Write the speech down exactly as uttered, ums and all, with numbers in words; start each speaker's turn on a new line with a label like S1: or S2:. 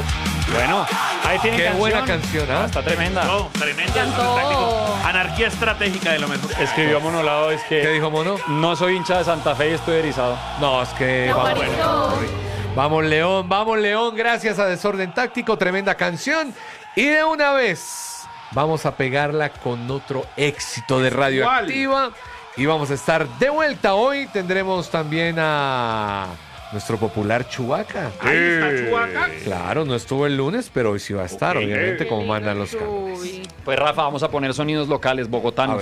S1: Bueno, ahí tienen
S2: Qué
S1: canción.
S2: buena canción, ¿ah?
S1: Está tremenda.
S3: No, tremendo.
S4: Cantó.
S3: táctico. Anarquía estratégica de lo mejor.
S1: Escribió Monolado, es que...
S2: ¿Qué dijo Mono?
S1: No soy hincha de Santa Fe y estoy erizado.
S2: No, es que...
S4: No,
S2: vamos,
S4: Marito.
S2: vamos, León, vamos, León. Gracias a Desorden Táctico, tremenda canción. Y de una vez, vamos a pegarla con otro éxito de Radioactiva. Y vamos a estar de vuelta. Hoy tendremos también a nuestro popular Chubaca.
S3: Ahí está Chubaca.
S2: Claro, no estuvo el lunes, pero hoy sí va a estar,
S3: Ok.
S2: obviamente, como mandan los
S4: Uy.
S2: cánones.
S1: Pues Rafa, vamos a poner sonidos locales bogotanos.